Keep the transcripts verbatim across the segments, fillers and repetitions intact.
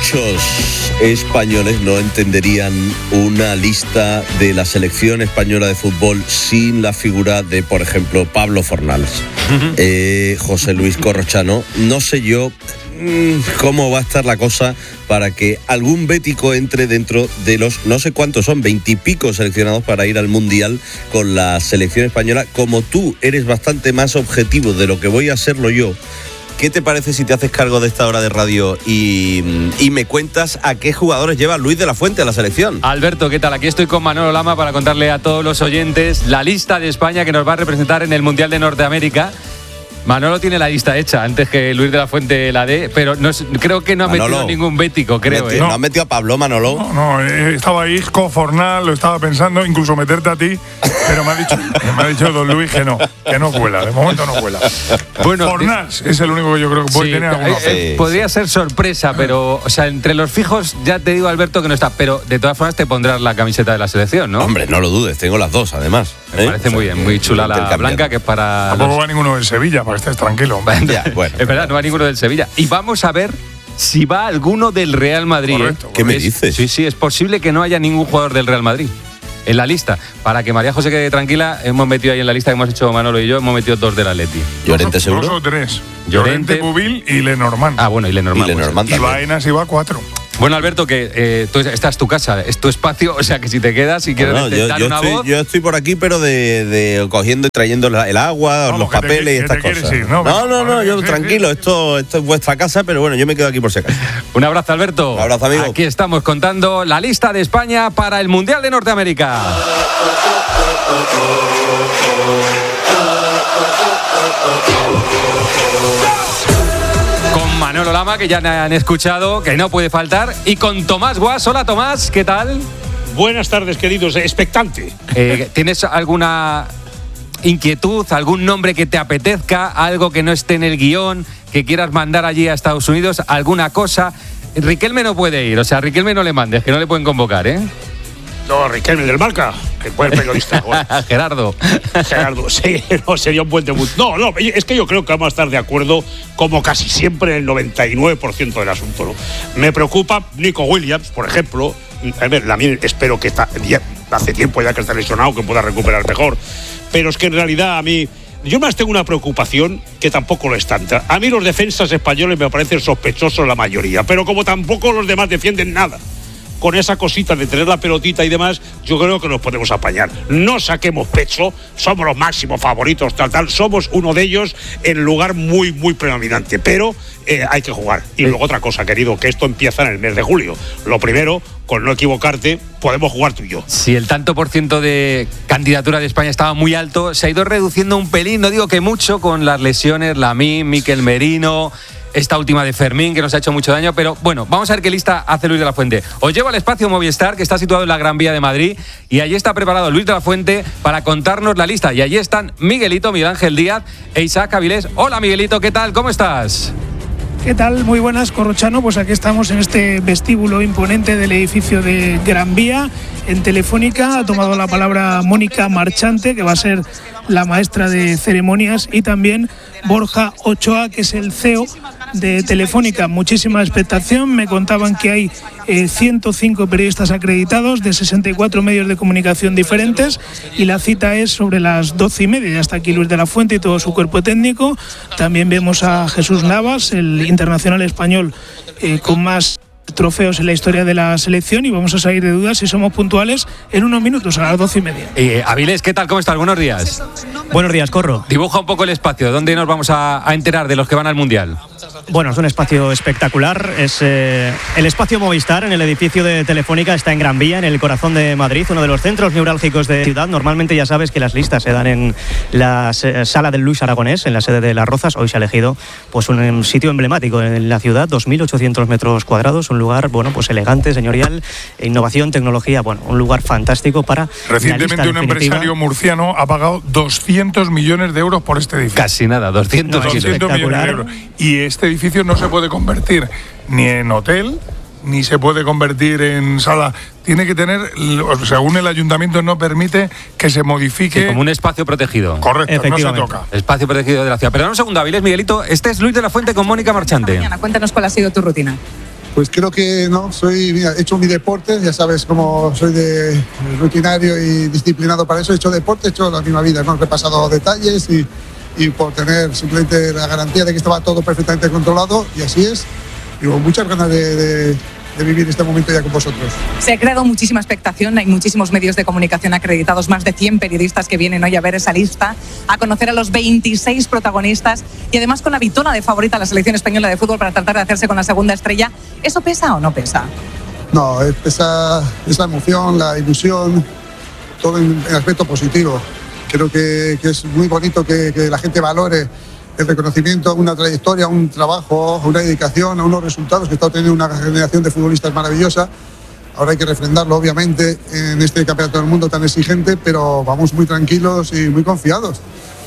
Muchos españoles no entenderían una lista de la selección española de fútbol sin la figura de, por ejemplo, Pablo Fornals, uh-huh. eh, José Luis Corrochano. No sé yo mmm, cómo va a estar la cosa para que algún bético entre dentro de los, no sé cuántos son, veintipico seleccionados para ir al Mundial con la selección española. Como tú eres bastante más objetivo de lo que voy a serlo yo, ¿qué te parece si te haces cargo de esta hora de radio y, y me cuentas a qué jugadores lleva Luis de la Fuente a la selección? Alberto, ¿qué tal? Aquí estoy con Manolo Lama para contarle a todos los oyentes la lista de España que nos va a representar en el Mundial de Norteamérica. Manolo tiene la lista hecha antes que Luis de la Fuente la dé, pero no, creo que no ha Manolo, metido ningún bético, creo. Metió, ¿eh? ¿No ha metido a Pablo, Manolo? No, no, estaba ahí, Isco, Fornal, lo estaba pensando, incluso meterte a ti, pero me ha dicho, me ha dicho don Luis que no, que no cuela, de momento no cuela. Bueno, Fornal es el único que yo creo que puede sí, tener alguna eh, eh, Podría ser sorpresa, pero, o sea, entre los fijos ya te digo, Alberto, que no está, pero de todas formas te pondrás la camiseta de la selección, ¿no? Hombre, no lo dudes, tengo las dos, además. Me ¿eh? parece o sea, muy bien, muy chula la blanca, que es para... Tampoco los... va ninguno del Sevilla, para que estés tranquilo, hombre. Ya, bueno. Es verdad, no va ninguno del Sevilla. Y vamos a ver si va alguno del Real Madrid. Correcto, ¿eh? ¿Qué me es, dices? Sí, sí, es posible que no haya ningún jugador del Real Madrid en la lista. Para que María José quede tranquila, hemos metido ahí en la lista que hemos hecho Manolo y yo, hemos metido dos del Atleti. ¿Llorente seguro? Dos o tres. Llorente, Llorente Bubil y Lenormand. Ah, bueno, y Lenormand. Y Lenormand pues, y Baenas iba a cuatro. Bueno, Alberto, que eh, tú, esta es tu casa, es tu espacio, o sea que si te quedas y quieres no, no, dar yo, una estoy, voz… Yo estoy por aquí, pero de, de cogiendo y trayendo el agua, Vamos, los papeles te, y estas cosas. Ir, ¿no? no, no, no, yo sí, tranquilo, sí. Esto, esto es vuestra casa, pero bueno, yo me quedo aquí por si acaso. Un abrazo, Alberto. Un abrazo, amigo. Aquí estamos contando la lista de España para el Mundial de Norteamérica. Con Manolo Lama, que ya han escuchado, que no puede faltar, y con Tomás Guas. Hola, Tomás, ¿qué tal? Buenas tardes, queridos. Expectante. Eh, ¿Tienes alguna inquietud, algún nombre que te apetezca, algo que no esté en el guión, que quieras mandar allí a Estados Unidos, alguna cosa? Riquelme no puede ir, o sea, a Riquelme no le mandes, que no le pueden convocar, ¿eh? No, Riquelme del Marca, el buen periodista. Gerardo. Gerardo, sí, no, sería un buen debut. No, no, es que yo creo que vamos a estar de acuerdo, como casi siempre, en el noventa y nueve por ciento del asunto, ¿no? Me preocupa Nico Williams, por ejemplo. A ver, Lamine, espero que está, ya, hace tiempo ya que está lesionado, que pueda recuperar mejor. Pero es que en realidad a mí, yo más tengo una preocupación que tampoco lo es tanta. A mí los defensas españoles me parecen sospechosos la mayoría, pero como tampoco los demás defienden nada, con esa cosita de tener la pelotita y demás, yo creo que nos podemos apañar. No saquemos pecho, somos los máximos favoritos, tal, tal, somos uno de ellos en lugar muy, muy predominante, pero eh, hay que jugar. Y luego otra cosa, querido, que esto empieza en el mes de julio. Lo primero, con no equivocarte, podemos jugar tú y yo. Si el tanto por ciento de candidatura de España estaba muy alto, se ha ido reduciendo un pelín, no digo que mucho, con las lesiones, Lamine, Mikel Merino, esta última de Fermín, que nos ha hecho mucho daño, pero bueno, vamos a ver qué lista hace Luis de la Fuente. Os llevo al espacio Movistar, que está situado en la Gran Vía de Madrid, y allí está preparado Luis de la Fuente para contarnos la lista. Y allí están Miguelito, Miguel Ángel Díaz e Isaac Avilés. Hola, Miguelito, ¿qué tal? ¿Cómo estás? ¿Qué tal? Muy buenas, Corrochano. Pues aquí estamos en este vestíbulo imponente del edificio de Gran Vía. En Telefónica ha tomado la palabra Mónica Marchante, que va a ser la maestra de ceremonias, y también Borja Ochoa, que es el C E O de Telefónica. Muchísima expectación. Me contaban que hay eh, ciento cinco periodistas acreditados de sesenta y cuatro medios de comunicación diferentes, y la cita es sobre las doce y media. Ya está aquí Luis de la Fuente y todo su cuerpo técnico. También vemos a Jesús Navas, el internacional español eh, con más trofeos en la historia de la selección, y vamos a salir de dudas si somos puntuales en unos minutos, a las doce y media. Eh, Avilés, ¿qué tal? ¿Cómo estás? Buenos días. Buenos días, Corro. Dibuja un poco el espacio. ¿Dónde nos vamos a, a enterar de los que van al Mundial? Bueno, es un espacio espectacular. Es eh, el espacio Movistar en el edificio de Telefónica. Está en Gran Vía, en el corazón de Madrid, uno de los centros neurálgicos de la ciudad. Normalmente ya sabes que las listas se dan en la eh, sala del Luis Aragonés, en la sede de Las Rozas. Hoy se ha elegido pues un, un sitio emblemático en la ciudad, dos mil ochocientos metros cuadrados, un lugar bueno pues elegante, señorial, innovación, tecnología, bueno, un lugar fantástico para… Recientemente un empresario murciano ha pagado doscientos millones de euros por este edificio. Casi nada, doscientos, no, doscientos millones de euros. Y este edificio no se puede convertir ni en hotel, ni se puede convertir en sala. Tiene que tener, según el ayuntamiento, no permite que se modifique. Sí, como un espacio protegido. Correcto, no se toca. Espacio protegido de la ciudad. Pero un segundo, Avilés, Miguelito, este es Luis de la Fuente con Mónica Marchante. Mañana, cuéntanos cuál ha sido tu rutina. Pues creo que no, soy, mira, he hecho mi deporte, ya sabes cómo soy de rutinario y disciplinado para eso, he hecho deporte, he hecho la misma vida, ¿no? He repasado detalles y, y por tener simplemente la garantía de que estaba todo perfectamente controlado, y así es, y con muchas ganas de, de, de vivir este momento ya con vosotros. Se ha creado muchísima expectación, hay muchísimos medios de comunicación acreditados, más de cien periodistas que vienen hoy a ver esa lista, a conocer a los veintiséis protagonistas y además con la vitola de favorita a la selección española de fútbol para tratar de hacerse con la segunda estrella. ¿Eso pesa o no pesa? No, pesa, es la emoción, la ilusión, todo en, en aspecto positivo. Creo que, que es muy bonito que, que la gente valore el reconocimiento a una trayectoria, a un trabajo, a una dedicación, a unos resultados que está obteniendo una generación de futbolistas maravillosa. Ahora hay que refrendarlo, obviamente, en este campeonato del mundo tan exigente, pero vamos muy tranquilos y muy confiados.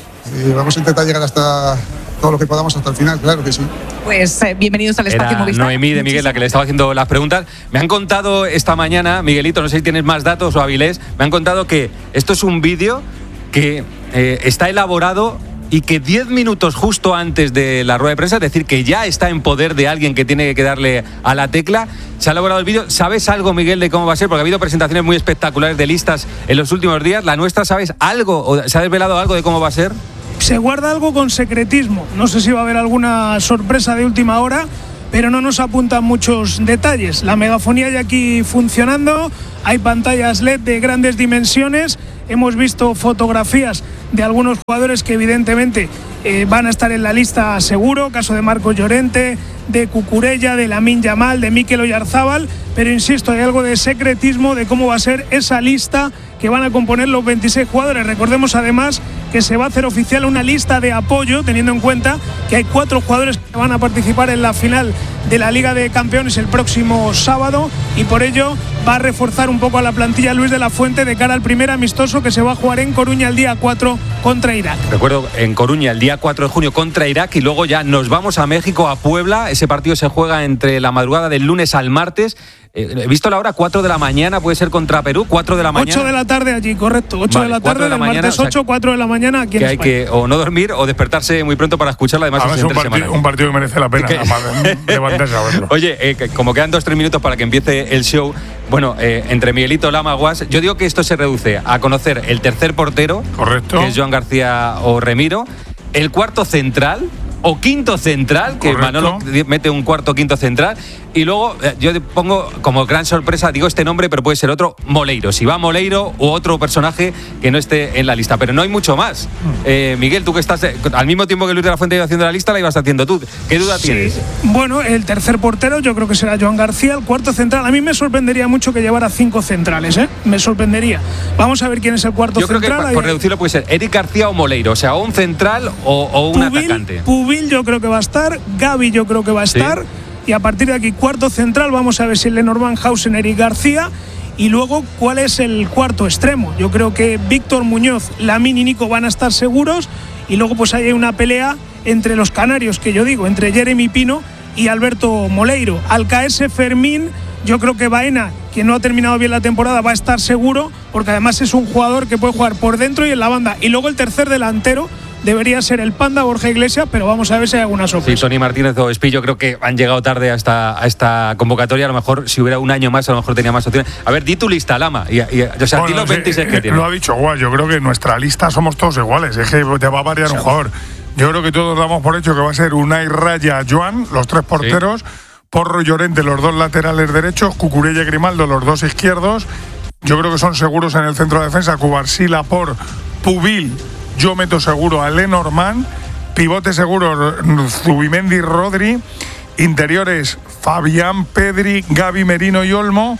Y vamos a intentar llegar hasta todo lo que podamos hasta el final, claro que sí. Pues eh, bienvenidos al Espacio Era Movistar. Noemí de Miguel la que le estaba haciendo las preguntas. Me han contado esta mañana, Miguelito, no sé si tienes más datos o Avilés, me han contado que esto es un vídeo que eh, está elaborado y que diez minutos justo antes de la rueda de prensa, es decir, que ya está en poder de alguien que tiene que darle a la tecla, se ha elaborado el vídeo. ¿Sabes algo, Miguel, de cómo va a ser? Porque ha habido presentaciones muy espectaculares de listas en los últimos días. ¿La nuestra sabes algo o se ha desvelado algo de cómo va a ser? Se guarda algo con secretismo. No sé si va a haber alguna sorpresa de última hora, pero no nos apuntan muchos detalles. La megafonía ya aquí funcionando, hay pantallas L E D de grandes dimensiones, hemos visto fotografías de algunos jugadores que evidentemente eh, van a estar en la lista seguro, caso de Marcos Llorente, de Cucurella, de Lamine Yamal, de Mikel Oyarzábal, pero insisto, hay algo de secretismo de cómo va a ser esa lista que van a componer los veintiséis jugadores. Recordemos además que se va a hacer oficial una lista de apoyo, teniendo en cuenta que hay cuatro jugadores que van a participar en la final de la Liga de Campeones el próximo sábado, y por ello va a reforzar un poco a la plantilla Luis de la Fuente de cara al primer amistoso que se va a jugar en Coruña el día cuatro contra Irak. Recuerdo, en Coruña el día cuatro de junio contra Irak, y luego ya nos vamos a México, a Puebla. Ese partido se juega entre la madrugada del lunes al martes. Eh, he visto la hora, cuatro de la mañana, puede ser contra Perú, cuatro de la mañana. ocho de la tarde allí, correcto. ocho vale, de la tarde, del martes o sea, ocho, cuatro de la mañana aquí en que hay España. que o no dormir o despertarse muy pronto para escucharla, además Además es un, entre partido, semana. un partido que merece la pena ¿Qué? además de levantarse a verlo. Oye, eh, como quedan dos tres minutos para que empiece el show, bueno, eh, entre Miguelito, Lama, Guas, yo digo que esto se reduce a conocer el tercer portero, correcto, que es Joan García o Remiro, el cuarto central o quinto central, que correcto, Manolo mete un cuarto quinto central, y luego eh, yo pongo como gran sorpresa, digo este nombre, pero puede ser otro, Moleiro. Si va Moleiro u otro personaje que no esté en la lista, pero no hay mucho más. Eh, Miguel, tú que estás eh, al mismo tiempo que Luis de la Fuente iba haciendo la lista, la ibas haciendo tú. ¿Qué duda sí. tienes? Bueno, el tercer portero yo creo que será Joan García, el cuarto central. A mí me sorprendería mucho que llevara cinco centrales, ¿eh? Me sorprendería. Vamos a ver quién es el cuarto yo central. Yo creo que por reducirlo puede ser Eric García o Moleiro, o sea, o un central o, o un Pubil, atacante. Pubil yo creo que va a estar, Gavi yo creo que va a estar, sí. Y a partir de aquí cuarto central vamos a ver si Lenormand, Hausen, Eric García, y luego cuál es el cuarto extremo. Yo creo que Víctor Muñoz, Lamine y Nico van a estar seguros, y luego pues hay una pelea entre los canarios, que yo digo, entre Jeremy Pino y Alberto Moleiro. Al caerse Fermín, yo creo que Baena, que no ha terminado bien la temporada, va a estar seguro, porque además es un jugador que puede jugar por dentro y en la banda. Y luego el tercer delantero debería ser el Panda Borja Iglesias, pero vamos a ver si hay alguna sorpresa. Sí, Tony Martínez o Espí, yo creo que han llegado tarde a esta, a esta convocatoria. A lo mejor si hubiera un año más, a lo mejor tenía más opciones. A ver, di tu lista, Lama. Y, y, o sea, bueno, di los veintiséis que tienes. Lo ha dicho Guas, yo creo que en nuestra lista somos todos iguales. Es que te va a variar, o sea, un jugador. Yo creo que todos damos por hecho que va a ser Unai, Raya, Joan, los tres porteros, sí. Porro y Llorente, los dos laterales derechos, Cucurella y Grimaldo, los dos izquierdos. Yo creo que son seguros en el centro de defensa, Cubarsí, Laporte, Pubil. Yo meto seguro a Lenormand, pivote seguro Zubimendi, Rodri, interiores Fabián, Pedri, Gavi, Merino y Olmo,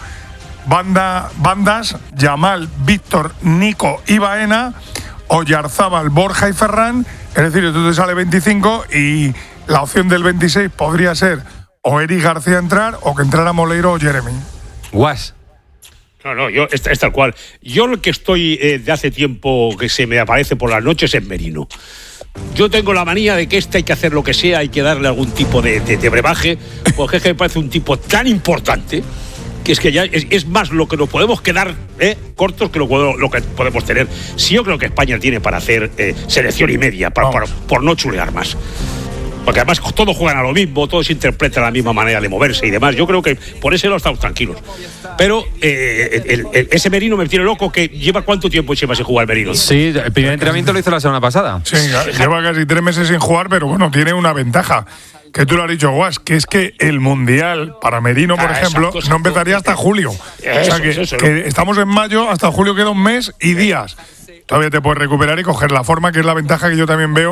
banda, bandas Yamal, Víctor, Nico y Baena, Oyarzábal, Borja y Ferran. Es decir, entonces sale veinticinco y la opción del veintiséis podría ser o Eric García entrar o que entrara Moleiro o Jeremy. Guas. No, no, yo, es, es tal cual. Yo lo que estoy eh, de hace tiempo que se me aparece por las noches es Merino. Yo tengo la manía de que este hay que hacer lo que sea, hay que darle algún tipo de, de, de brebaje, porque es que me parece un tipo tan importante que es que ya es, es más lo que nos podemos quedar eh, cortos que lo, lo que podemos tener. Sí, yo creo que España tiene para hacer eh, selección y media, para, para, por no chulear más. Porque además todos juegan a lo mismo, todos interpretan la misma manera de moverse y demás. Yo creo que por ese lado estamos tranquilos. Pero eh, el, el, ese Merino me tiene loco, que lleva cuánto tiempo lleva sin jugar Merino. Sí, el primer entrenamiento lo hizo la semana pasada. Sí, lleva casi tres meses sin jugar, pero bueno, tiene una ventaja. Que tú lo has dicho, Guas, que es que el Mundial para Merino, por ah, ejemplo, exacto, exacto. no empezaría hasta julio. Eso, o sea que, eso, que ¿no? estamos en mayo, hasta julio queda un mes y días. Todavía te puedes recuperar y coger la forma, que es la ventaja que yo también veo